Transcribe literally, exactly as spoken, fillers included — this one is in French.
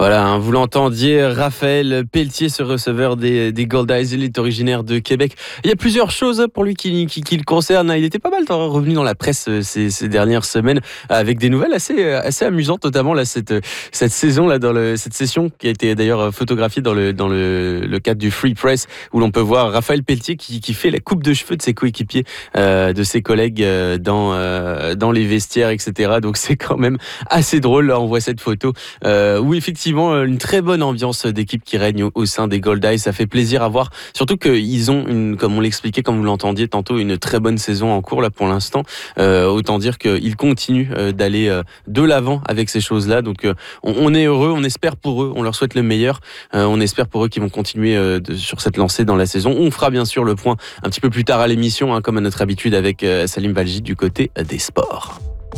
Voilà, hein, vous l'entendiez, Raphaël Pelletier, ce receveur des, des Gold Eyes, il est originaire de Québec. Il y a plusieurs choses pour lui qui, qui, qui le concernent. Il était pas mal revenu dans la presse ces, ces dernières semaines avec des nouvelles assez, assez amusantes, notamment là, cette, cette saison, là, dans le, cette session qui a été d'ailleurs photographiée dans le, dans le, le cadre du Free Press, où l'on peut voir Raphaël Pelletier qui, qui fait la coupe de cheveux de ses coéquipiers, euh, de ses collègues euh, dans, euh, dans les vestiaires, et cetera. Donc c'est quand même assez drôle. Là, on voit cette photo euh, où effectivement une très bonne ambiance d'équipe qui règne au, au sein des Gold Eyes. Ça fait plaisir à voir. Surtout qu'ils ont, une, comme on l'expliquait, comme vous l'entendiez tantôt, une très bonne saison en cours là pour l'instant. Euh, autant dire qu'ils continuent euh, d'aller euh, de l'avant avec ces choses-là. Donc euh, on, on est heureux, on espère pour eux, on leur souhaite le meilleur. Euh, on espère pour eux qu'ils vont continuer euh, de, sur cette lancée dans la saison. On fera bien sûr le point un petit peu plus tard à l'émission, hein, comme à notre habitude avec euh, Salim Valji du côté des sports.